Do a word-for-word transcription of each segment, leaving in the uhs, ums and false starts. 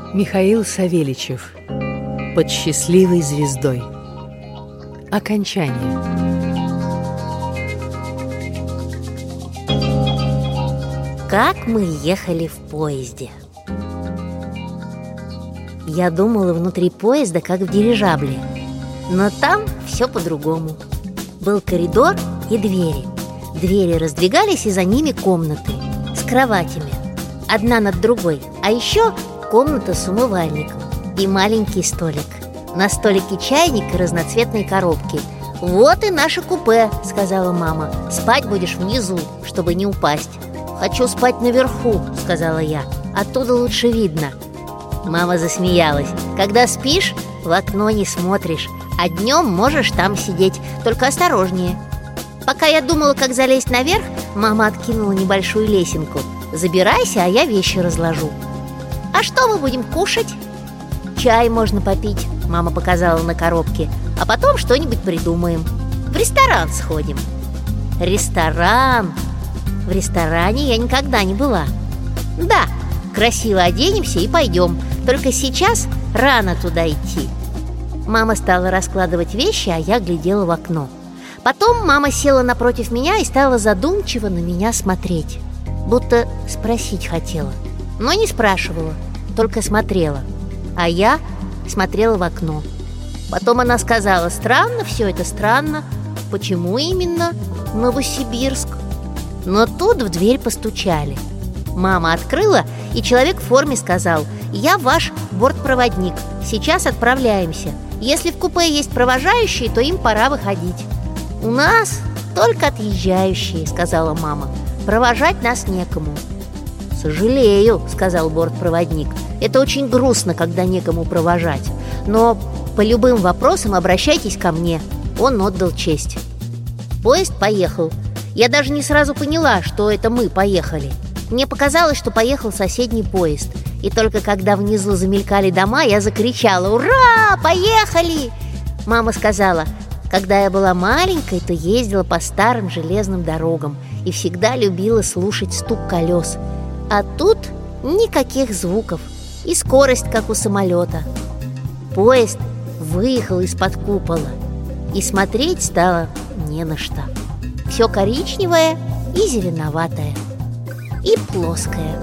Михаил Савельичев. Под счастливой звездой. Окончание. Как мы ехали в поезде. Я думала, внутри поезда, как в дирижабле. Но там все по-другому. Был коридор и двери. Двери раздвигались, и за ними комнаты с кроватями, одна над другой. А еще комната с умывальником и маленький столик. На столике чайник и разноцветные коробки. «Вот и наше купе», — сказала мама. «Спать будешь внизу, чтобы не упасть». «Хочу спать наверху», — сказала я. «Оттуда лучше видно». Мама засмеялась. «Когда спишь, в окно не смотришь, а днем можешь там сидеть, только осторожнее». Пока я думала, как залезть наверх, мама откинула небольшую лесенку. «Забирайся, а я вещи разложу». «А что мы будем кушать?» «Чай можно попить», — мама показала на коробке. «А потом что-нибудь придумаем. В ресторан сходим». «Ресторан?» В ресторане я никогда не была. «Да, красиво оденемся и пойдем. Только сейчас рано туда идти». Мама стала раскладывать вещи, а я глядела в окно. Потом мама села напротив меня и стала задумчиво на меня смотреть, будто спросить хотела, но не спрашивала, только смотрела. А я смотрела в окно. Потом она сказала: «Странно все это, странно. Почему именно Новосибирск?» Но тут в дверь постучали. Мама открыла, и человек в форме сказал: «Я ваш бортпроводник. Сейчас отправляемся. Если в купе есть провожающие, то им пора выходить». «У нас только отъезжающие», — сказала мама. «Провожать нас некому». «Сожалею», — сказал бортпроводник. «Это очень грустно, когда некому провожать. Но по любым вопросам обращайтесь ко мне». Он отдал честь. Поезд поехал. Я даже не сразу поняла, что это мы поехали. Мне показалось, что поехал соседний поезд. И только когда внизу замелькали дома, я закричала: «Ура! Поехали!» Мама сказала: «Когда я была маленькой, то ездила по старым железным дорогам и всегда любила слушать стук колес. А тут никаких звуков и скорость, как у самолета». Поезд выехал из-под купола, и смотреть стало не на что. Все коричневое и зеленоватое, и плоское.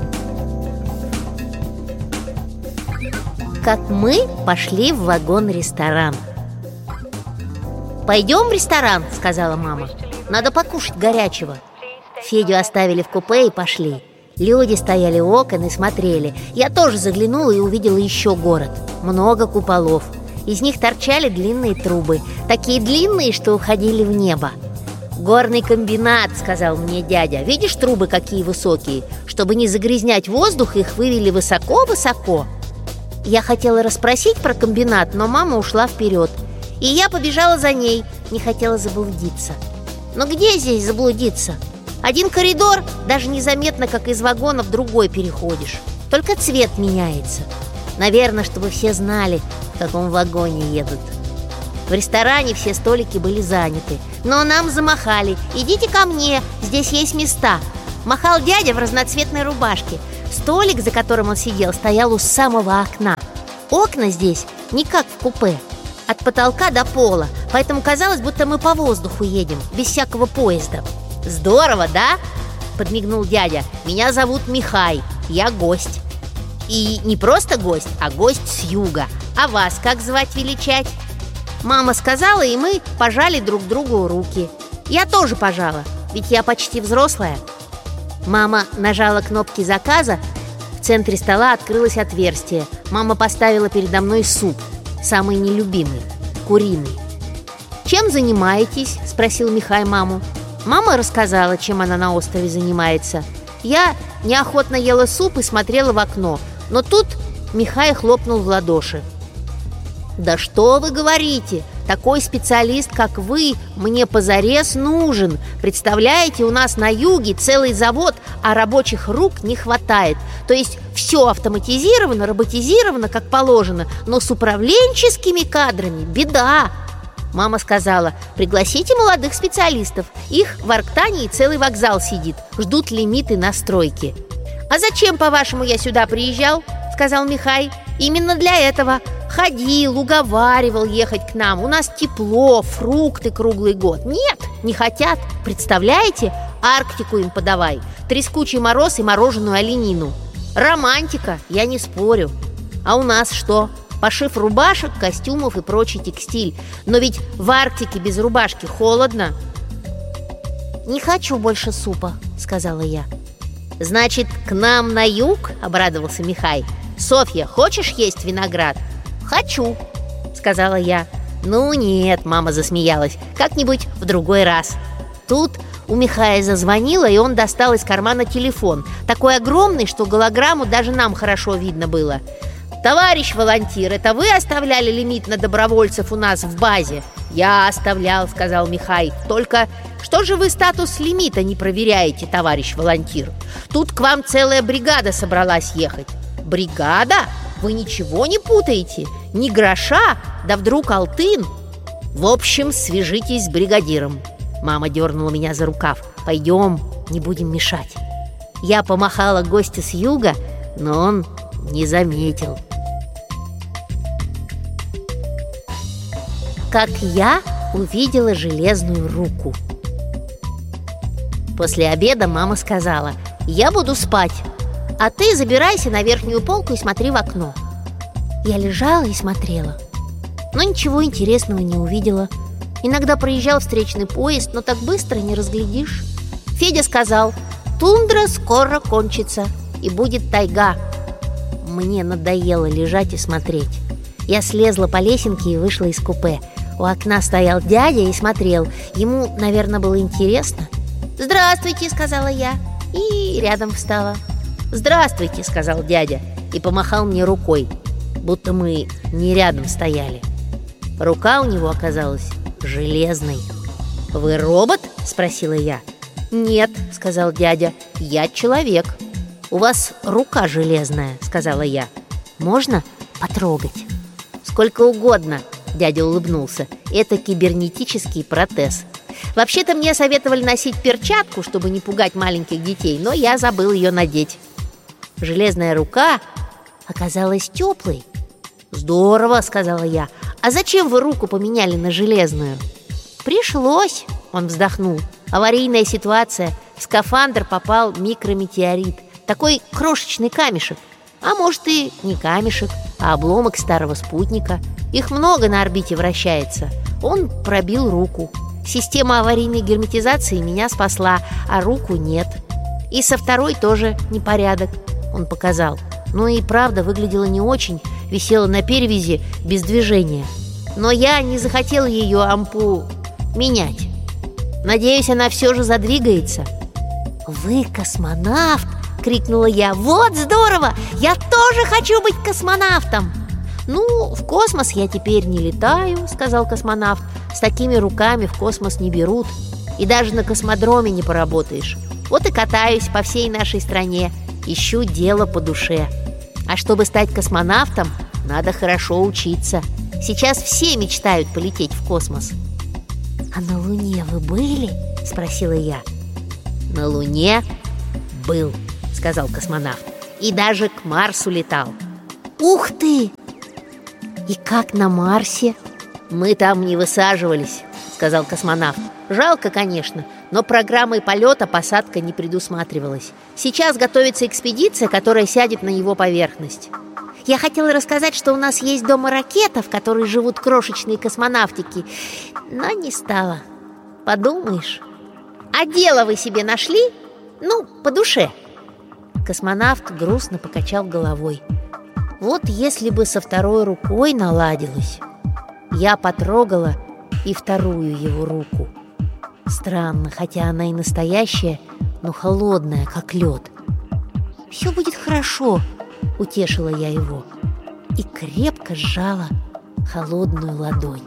Как мы пошли в вагон-ресторан. «Пойдем в ресторан», — сказала мама. «Надо покушать горячего». Федю оставили в купе и пошли. Люди стояли у окон и смотрели. Я тоже заглянула и увидела еще город. Много куполов. Из них торчали длинные трубы, такие длинные, что уходили в небо. «Горный комбинат», — сказал мне дядя. «Видишь, трубы какие высокие? Чтобы не загрязнять воздух, их вывели высоко-высоко». Я хотела расспросить про комбинат, но мама ушла вперед, и я побежала за ней, не хотела заблудиться. Но где здесь заблудиться? Один коридор, даже незаметно, как из вагона в другой переходишь. Только цвет меняется. Наверное, чтобы все знали, в каком вагоне едут. В ресторане все столики были заняты, но нам замахали: «Идите ко мне, здесь есть места». Махал дядя в разноцветной рубашке. Столик, за которым он сидел, стоял у самого окна. Окна здесь не как в купе, от потолка до пола, поэтому казалось, будто мы по воздуху едем, без всякого поезда. «Здорово, да?» — подмигнул дядя. «Меня зовут Михай, я гость. И не просто гость, а гость с юга. А вас как звать, величать?» Мама сказала, и мы пожали друг другу руки. Я тоже пожала, ведь я почти взрослая. Мама нажала кнопки заказа. В центре стола открылось отверстие. Мама поставила передо мной суп, самый нелюбимый, куриный. «Чем занимаетесь?» — спросил Михай маму. Мама рассказала, чем она на острове занимается. Я неохотно ела суп и смотрела в окно. Но тут Михай хлопнул в ладоши. «Да что вы говорите? Такой специалист, как вы, мне позарез нужен. Представляете, у нас на юге целый завод, а рабочих рук не хватает. То есть все автоматизировано, роботизировано, как положено, но с управленческими кадрами беда». Мама сказала: «Пригласите молодых специалистов. Их в Арктане и целый вокзал сидит. Ждут лимиты на стройке». «А зачем, по-вашему, я сюда приезжал?» — сказал Михай. Именно для этого. Ходил, уговаривал ехать к нам. У нас тепло, фрукты круглый год. Нет, не хотят. Представляете? Арктику им подавай. Трескучий мороз и мороженую оленину. Романтика, я не спорю. А у нас что? Пошив рубашек, костюмов и прочий текстиль. Но ведь в Арктике без рубашки холодно. «Не хочу больше супа», — сказала я. «Значит, к нам на юг?» — обрадовался Михай. «Софья, хочешь есть виноград?» «Хочу», — сказала я. «Ну нет», — мама засмеялась, — «как-нибудь в другой раз». Тут у Михая зазвонило, и он достал из кармана телефон. Такой огромный, что голограмму даже нам хорошо видно было. «Товарищ волонтер, это вы оставляли лимит на добровольцев у нас в базе?» «Я оставлял», — сказал Михай. «Только что же вы статус лимита не проверяете, товарищ волонтер? Тут к вам целая бригада собралась ехать». «Бригада? Вы ничего не путаете? Ни гроша? Да вдруг алтын?» «В общем, свяжитесь с бригадиром». Мама дернула меня за рукав. «Пойдем, не будем мешать». Я помахала гостю с юга, но он не заметил. Как я увидела железную руку. После обеда мама сказала: «Я буду спать, а ты забирайся на верхнюю полку и смотри в окно». Я лежала и смотрела, но ничего интересного не увидела. Иногда проезжал встречный поезд, но так быстро не разглядишь. Федя сказал: «Тундра скоро кончится, и будет тайга». Мне надоело лежать и смотреть. Я слезла по лесенке и вышла из купе. У окна стоял дядя и смотрел. Ему, наверное, было интересно. «Здравствуйте», — сказала я, и рядом встала. «Здравствуйте», — сказал дядя и помахал мне рукой, будто мы не рядом стояли. Рука у него оказалась железной. «Вы робот?» — спросила я. «Нет», — сказал дядя, — «я человек». «У вас рука железная», — сказала я. «Можно потрогать?» «Сколько угодно», — дядя улыбнулся. «Это кибернетический протез. Вообще-то мне советовали носить перчатку, чтобы не пугать маленьких детей, но я забыл ее надеть». Железная рука оказалась теплой. «Здорово», — сказала я. «А зачем вы руку поменяли на железную?» «Пришлось», — он вздохнул. «Аварийная ситуация. В скафандр попал микрометеорит. Такой крошечный камешек. А может, и не камешек, а обломок старого спутника. Их много на орбите вращается. Он пробил руку. Система аварийной герметизации меня спасла, а руку нет. И со второй тоже непорядок», — он показал. Ну и правда выглядела не очень, висела на перевязи без движения. Но я не захотела ее ампу менять. Надеюсь, она все же задвигается. «Вы космонавт!» — крикнула я. «Вот здорово! Я тоже хочу быть космонавтом!» «Ну, в космос я теперь не летаю», — сказал космонавт. «С такими руками в космос не берут. И даже на космодроме не поработаешь. Вот и катаюсь по всей нашей стране, ищу дело по душе. А чтобы стать космонавтом, надо хорошо учиться. Сейчас все мечтают полететь в космос». «А на Луне вы были?» — спросила я. «На Луне был», — сказал космонавт. «И даже к Марсу летал». «Ух ты! И как на Марсе?» «Мы там не высаживались», — сказал космонавт. «Жалко, конечно, но программой полета посадка не предусматривалась. Сейчас готовится экспедиция, которая сядет на его поверхность». Я хотела рассказать, что у нас есть дома ракета, в которой живут крошечные космонавтики, но не стала. Подумаешь. «А дело вы себе нашли? Ну, по душе?» Космонавт грустно покачал головой. «Вот если бы со второй рукой наладилось». Я потрогала и вторую его руку. Странно, хотя она и настоящая, но холодная, как лед. «Все будет хорошо», — утешила я его и крепко сжала холодную ладонь.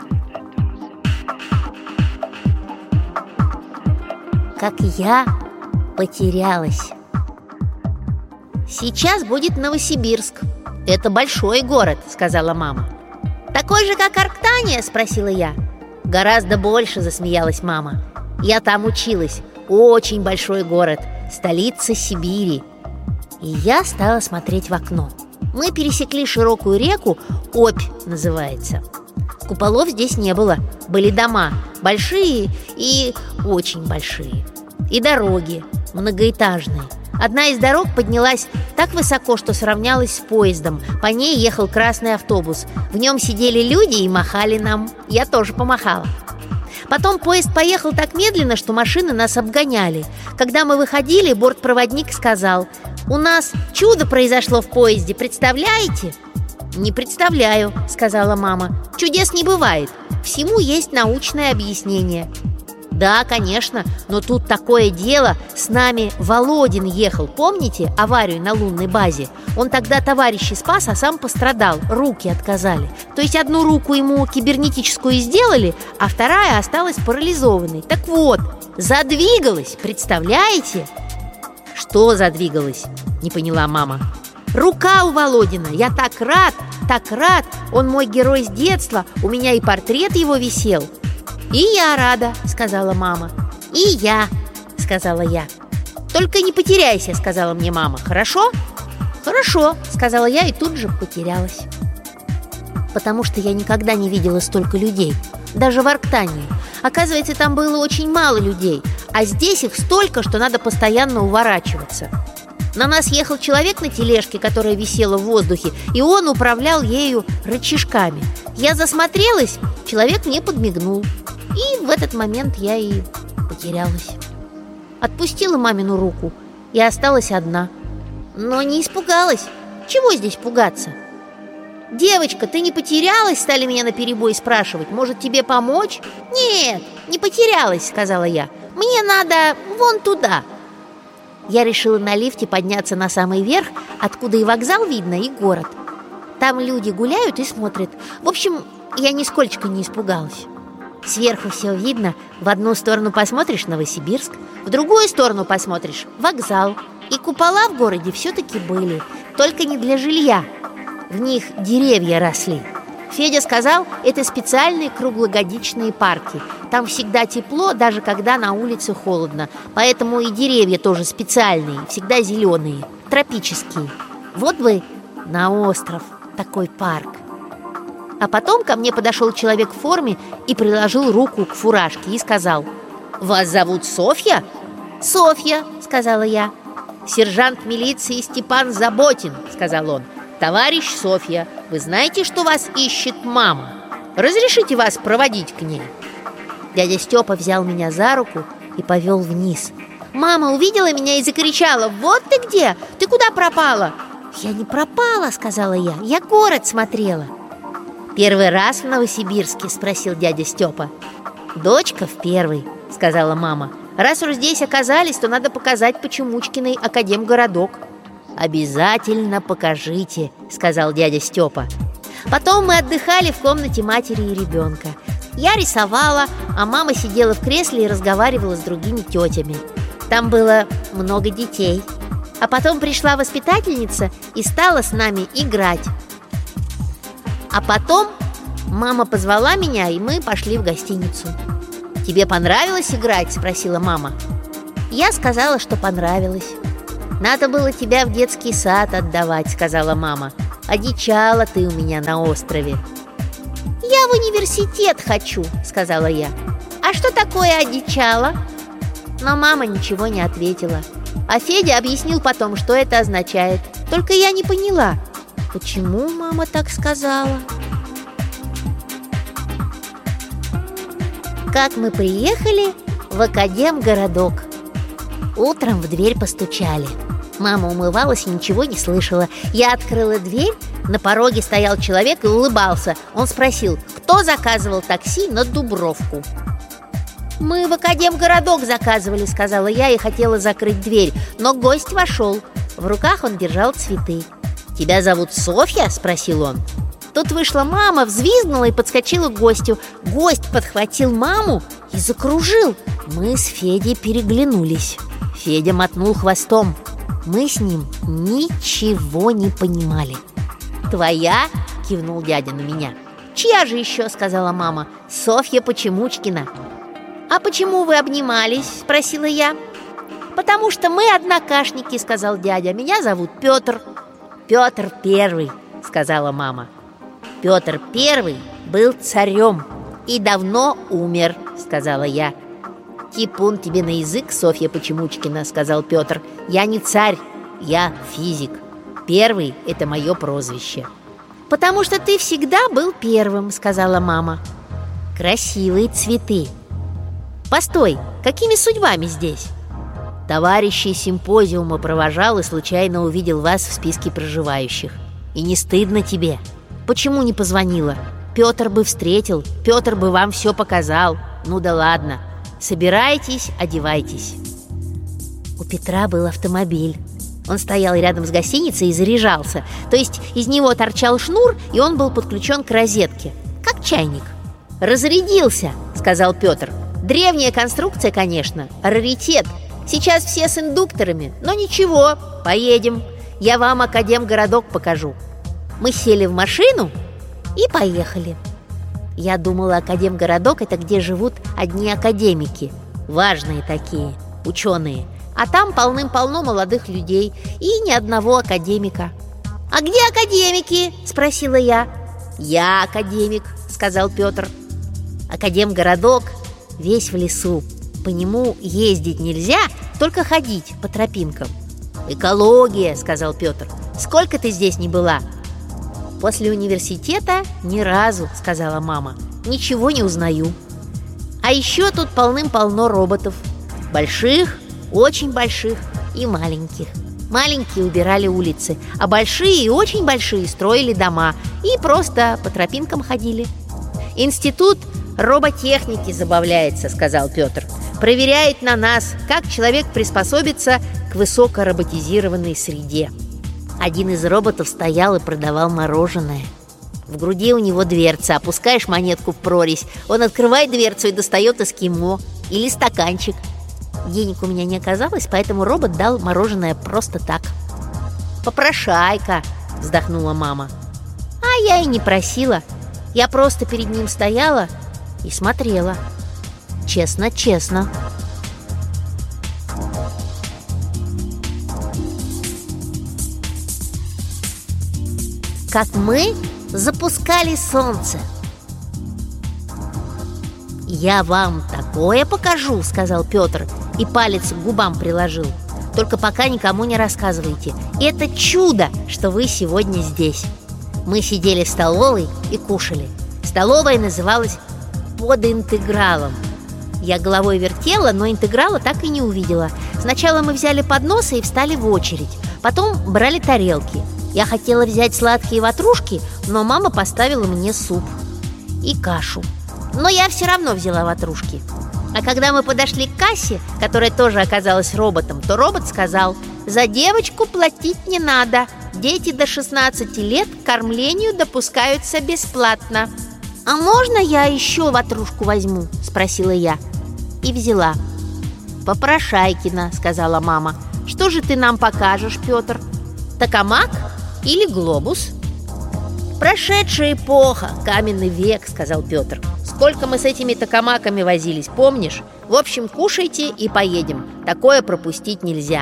Как я потерялась. «Сейчас будет Новосибирск. Это большой город», — сказала мама. «Такой же, как Арктания?» — спросила я. «Гораздо больше», — засмеялась мама. «Я там училась. Очень большой город. Столица Сибири». И я стала смотреть в окно. Мы пересекли широкую реку, Обь называется. Куполов здесь не было. Были дома, большие и очень большие. И дороги, многоэтажные. Одна из дорог поднялась так высоко, что сравнялась с поездом. По ней ехал красный автобус. В нем сидели люди и махали нам. Я тоже помахала. Потом поезд поехал так медленно, что машины нас обгоняли. Когда мы выходили, бортпроводник сказал: «У нас чудо произошло в поезде, представляете?» «Не представляю», — сказала мама. «Чудес не бывает. Всему есть научное объяснение». «Да, конечно, но тут такое дело. С нами Володин ехал, помните аварию на лунной базе? Он тогда товарищей спас, а сам пострадал, руки отказали. То есть одну руку ему кибернетическую сделали, а вторая осталась парализованной. Так вот, задвигалась, представляете?» «Что задвигалась?» — не поняла мама. «Рука у Володина. Я так рад, так рад. Он мой герой с детства. У меня и портрет его висел». «И я рада», — сказала мама. «И я», — сказала я. «Только не потеряйся», — сказала мне мама. «Хорошо?» «Хорошо», — сказала я и тут же потерялась. Потому что я никогда не видела столько людей, даже в Арктании. Оказывается, там было очень мало людей, а здесь их столько, что надо постоянно уворачиваться. На нас ехал человек на тележке, которая висела в воздухе, и он управлял ею рычажками. Я засмотрелась, человек мне подмигнул. И в этот момент я и потерялась. Отпустила мамину руку и осталась одна. Но не испугалась. Чего здесь пугаться? «Девочка, ты не потерялась?» — стали меня наперебой спрашивать. «Может, тебе помочь?» «Нет, не потерялась», — сказала я. «Мне надо вон туда». Я решила на лифте подняться на самый верх, откуда и вокзал видно, и город. Там люди гуляют и смотрят. В общем, я нисколько не испугалась. Сверху все видно. В одну сторону посмотришь — Новосибирск, в другую сторону посмотришь — вокзал. И купола в городе все-таки были, только не для жилья. В них деревья росли. Федя сказал, это специальные круглогодичные парки. Там всегда тепло, даже когда на улице холодно. Поэтому и деревья тоже специальные, всегда зеленые, тропические. Вот бы на остров такой парк. А потом ко мне подошел человек в форме и приложил руку к фуражке и сказал: «Вас зовут Софья?» «Софья», — сказала я. «Сержант милиции Степан Заботин», — сказал он. «Товарищ Софья, вы знаете, что вас ищет мама? Разрешите вас проводить к ней?» Дядя Степа взял меня за руку и повел вниз. Мама увидела меня и закричала: «Вот ты где! Ты куда пропала?» «Я не пропала», — сказала я, — «я город смотрела». «Первый раз в Новосибирске?» — спросил дядя Степа. «Дочка в первый», — сказала мама. «Раз уж здесь оказались, то надо показать Почемучкиной академгородок». «Обязательно покажите», — сказал дядя Степа. Потом мы отдыхали в комнате матери и ребенка. Я рисовала, а мама сидела в кресле и разговаривала с другими тетями. Там было много детей. А потом пришла воспитательница и стала с нами играть. А потом мама позвала меня, и мы пошли в гостиницу. «Тебе понравилось играть?» — спросила мама. Я сказала, что понравилось. «Надо было тебя в детский сад отдавать», — сказала мама. «Одичала ты у меня на острове». «Я в университет хочу», — сказала я. «А что такое одичала?» Но мама ничего не ответила. А Федя объяснил потом, что это означает. Только я не поняла, почему мама так сказала. Как мы приехали в академгородок. Утром в дверь постучали. Мама умывалась и ничего не слышала. Я открыла дверь, на пороге стоял человек и улыбался. Он спросил, кто заказывал такси на Дубровку. «Мы в академгородок заказывали», — сказала я и хотела закрыть дверь. Но гость вошел. В руках он держал цветы. «Тебя зовут Софья?» — спросил он. Тут вышла мама, взвизгнула и подскочила к гостю. Гость подхватил маму и закружил. Мы с Федей переглянулись. Федя мотнул хвостом. Мы с ним ничего не понимали. «Твоя?» — кивнул дядя на меня. «Чья же еще?» — сказала мама. «Софья Почемучкина». «А почему вы обнимались?» — спросила я. «Потому что мы однокашники», — сказал дядя. «Меня зовут Петр». Петр Первый, сказала мама. Петр Первый был царем и давно умер, сказала я. Типун тебе на язык, Софья Почемучкина, сказал Петр. Я не царь, я физик. Первый – это мое прозвище. Потому что ты всегда был первым, сказала мама. Красивые цветы. Постой, какими судьбами здесь? Товарищей симпозиума провожал и случайно увидел вас в списке проживающих. И не стыдно тебе? Почему не позвонила? Петр бы встретил, Петр бы вам все показал. Ну да ладно, собирайтесь, одевайтесь. У Петра был автомобиль. Он стоял рядом с гостиницей и заряжался. То есть из него торчал шнур, и он был подключен к розетке, как чайник. «Разрядился», — сказал Петр. «Древняя конструкция, конечно, раритет. Сейчас все с индукторами, но ничего, поедем. Я вам Академгородок покажу». Мы сели в машину и поехали. Я думала, Академгородок – это где живут одни академики, важные такие, ученые. А там полным-полно молодых людей и ни одного академика. «А где академики?» – спросила я. «Я академик», – сказал Петр. Академгородок весь в лесу. По нему ездить нельзя, только ходить по тропинкам. «Экология», – сказал Петр. «Сколько ты здесь не была?» «После университета ни разу», – сказала мама. «Ничего не узнаю. А еще тут полным-полно роботов. Больших, очень больших и маленьких. Маленькие убирали улицы, а большие и очень большие строили дома и просто по тропинкам ходили. Институт роботехники забавляется», – сказал Петр. «Проверяет на нас, как человек приспособится к высокороботизированной среде». Один из роботов стоял и продавал мороженое. В груди у него дверца. Опускаешь монетку в прорезь, он открывает дверцу и достает эскимо или стаканчик. Денег у меня не оказалось, поэтому робот дал мороженое просто так. «Попрошайка», — вздохнула мама. А я и не просила. Я просто перед ним стояла и смотрела. Честно-честно. Как мы запускали солнце. «Я вам такое покажу», — сказал Петр и палец к губам приложил. «Только пока никому не рассказывайте. Это чудо, что вы сегодня здесь». Мы сидели в столовой и кушали. Столовая называлась «Под интегралом». Я головой вертела, но интеграла так и не увидела. Сначала мы взяли подносы и встали в очередь. Потом брали тарелки. Я хотела взять сладкие ватрушки, но мама поставила мне суп и кашу. Но я все равно взяла ватрушки. А когда мы подошли к кассе, которая тоже оказалась роботом, то робот сказал: «За девочку платить не надо. Дети до шестнадцати лет к кормлению допускаются бесплатно». «А можно я еще ватрушку возьму?» – спросила я. И взяла. «Попрошайкина», – сказала мама. «Что же ты нам покажешь, Петр? Токамак или глобус?» «Прошедшая эпоха, каменный век», — сказал Петр. «Сколько мы с этими токамаками возились, помнишь? В общем, кушайте и поедем. Такое пропустить нельзя».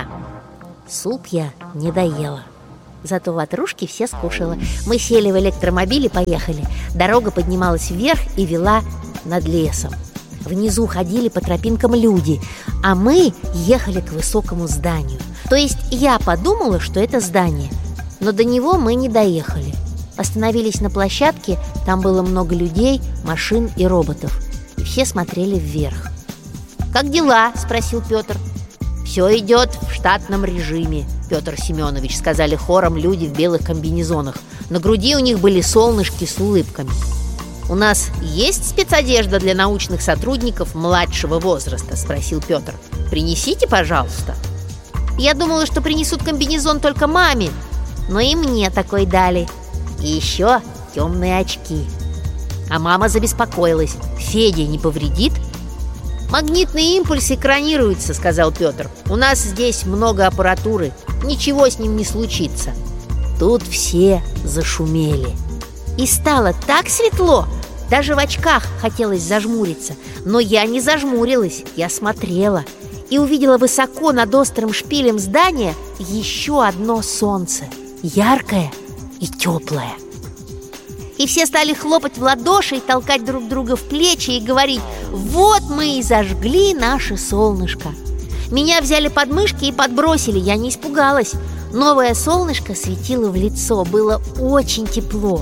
Суп я не доела. Зато ватрушки все скушала. Мы сели в электромобиль и поехали. Дорога поднималась вверх и вела над лесом. Внизу ходили по тропинкам люди, а мы ехали к высокому зданию. То есть я подумала, что это здание, но до него мы не доехали. Остановились на площадке, там было много людей, машин и роботов. И все смотрели вверх. «Как дела?» – спросил Петр. «Все идет в штатном режиме, Петр Семенович», – сказали хором люди в белых комбинезонах. На груди у них были солнышки с улыбками. «У нас есть спецодежда для научных сотрудников младшего возраста?» – спросил Петр. «Принесите, пожалуйста». Я думала, что принесут комбинезон только маме, но и мне такой дали. И еще темные очки. А мама забеспокоилась: «Федя не повредит?» «Магнитный импульс экранируется», — сказал Петр. «У нас здесь много аппаратуры, ничего с ним не случится». Тут все зашумели. И стало так светло, даже в очках хотелось зажмуриться. Но я не зажмурилась, я смотрела и увидела высоко над острым шпилем здания еще одно солнце. яркое и теплое. И все стали хлопать в ладоши и толкать друг друга в плечи и говорить: вот мы и зажгли наше солнышко. Меня взяли под мышки и подбросили, я не испугалась. Новое солнышко светило в лицо, было очень тепло.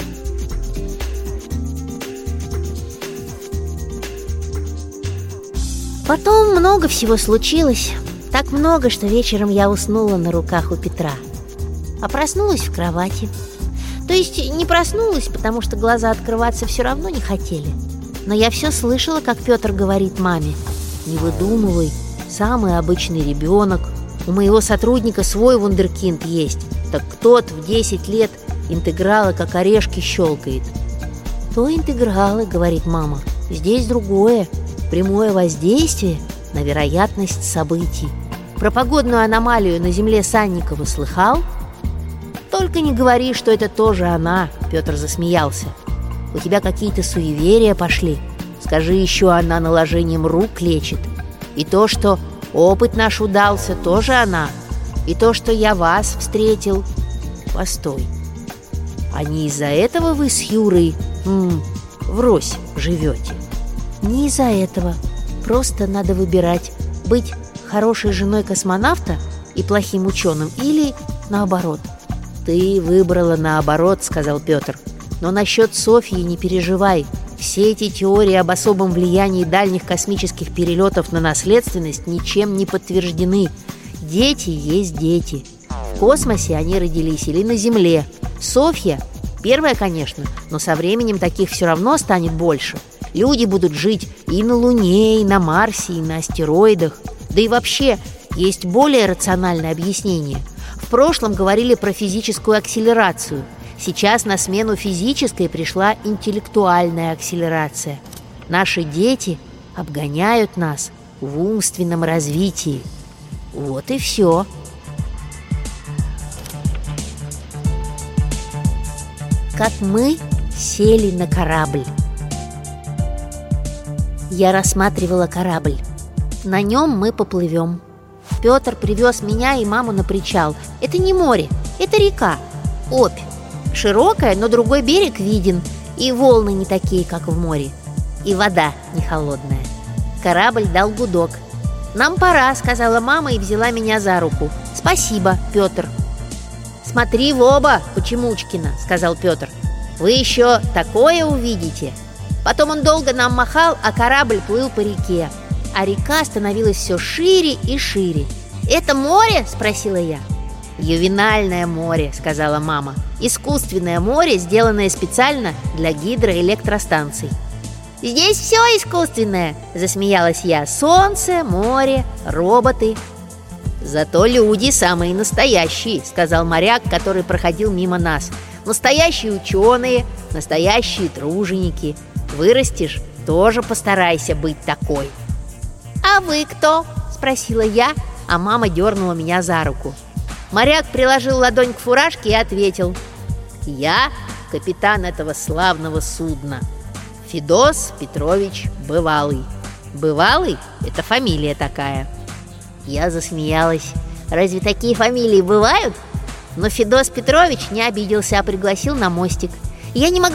Потом много всего случилось. Так много, что вечером я уснула на руках у Петра, а проснулась в кровати. То есть не проснулась, потому что глаза открываться все равно не хотели. Но я все слышала, как Петр говорит маме: не выдумывай, самый обычный ребенок. У моего сотрудника свой вундеркинд есть. Так тот в десять лет интегралы как орешки щелкает. То интегралы, говорит мама, здесь другое. Прямое воздействие на вероятность событий. Про погодную аномалию на земле Санникова слыхал? Только не говори, что это тоже она, Петр засмеялся. У тебя какие-то суеверия пошли. Скажи еще, она наложением рук лечит. И то, что опыт наш удался, тоже она. И то, что я вас встретил. Постой. А не из-за этого вы с Юрой м, врозь живете? Не из-за этого. Просто надо выбирать: быть хорошей женой космонавта и плохим ученым, или наоборот. Ты выбрала наоборот, сказал Петр. Но насчет Софьи не переживай. Все эти теории об особом влиянии дальних космических перелетов на наследственность ничем не подтверждены. Дети есть дети. В космосе они родились или на Земле. Софья первая, конечно, но со временем таких все равно станет больше. Люди будут жить и на Луне, и на Марсе, и на астероидах. Да и вообще, есть более рациональное объяснение. В прошлом говорили про физическую акселерацию. Сейчас на смену физической пришла интеллектуальная акселерация. Наши дети обгоняют нас в умственном развитии. Вот и все. Как мы сели на корабль. Я рассматривала корабль. На нем мы поплывем. Петр привез меня и маму на причал. Это не море, это река, Обь. Широкая, но другой берег виден. И волны не такие, как в море. И вода не холодная. Корабль дал гудок. «Нам пора», — сказала мама и взяла меня за руку. «Спасибо, Петр». «Смотри в оба, Почемучкина», — сказал Петр. «Вы еще такое увидите». Потом он долго нам махал, а корабль плыл по реке. А река становилась все шире и шире. «Это море?» – спросила я. «Ювенальное море», – сказала мама. «Искусственное море, сделанное специально для гидроэлектростанций». «Здесь все искусственное», – засмеялась я. «Солнце, море, роботы». «Зато люди самые настоящие», – сказал моряк, который проходил мимо нас. «Настоящие ученые, настоящие труженики. Вырастешь, тоже постарайся быть такой». «А вы кто?» – спросила я, а мама дернула меня за руку. Моряк приложил ладонь к фуражке и ответил: «Я капитан этого славного судна, Федос Петрович Бывалый». «Бывалый» – это фамилия такая. Я засмеялась. Разве такие фамилии бывают? Но Федос Петрович не обиделся, а пригласил на мостик. Я не могла